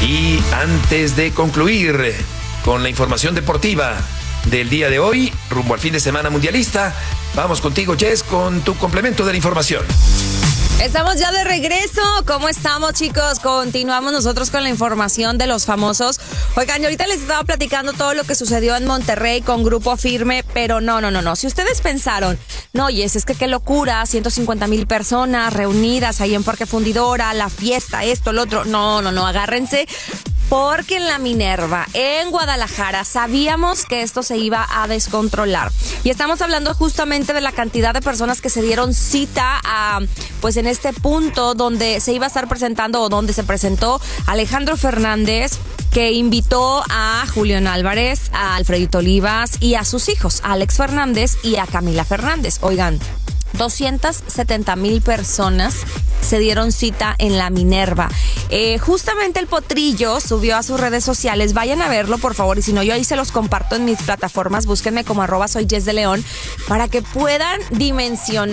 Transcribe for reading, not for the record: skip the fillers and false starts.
Y antes de concluir con la información deportiva del día de hoy, rumbo al fin de semana mundialista, vamos contigo, Jess, con tu complemento de la información. Estamos ya de regreso. ¿Cómo estamos, chicos? Continuamos nosotros con la información de los famosos. Oigan, yo ahorita les estaba platicando todo lo que sucedió en Monterrey con Grupo Firme, pero no. Si ustedes pensaron, no, Jess, es que qué locura, 150,000 personas reunidas ahí en Parque Fundidora, la fiesta, esto, lo otro. No, agárrense. Porque en la Minerva, en Guadalajara, sabíamos que esto se iba a descontrolar. Y estamos hablando justamente de la cantidad de personas que se dieron cita pues en este punto donde se iba a estar presentando o donde se presentó Alejandro Fernández, que invitó a Julián Álvarez, a Alfredito Olivas y a sus hijos, a Alex Fernández y a Camila Fernández. Oigan, 270,000 personas se dieron cita en la Minerva. Justamente el Potrillo subió a sus redes sociales, vayan a verlo por favor, y si no, yo ahí se los comparto en mis plataformas, búsquenme como @soyjessdeleon para que puedan dimensionar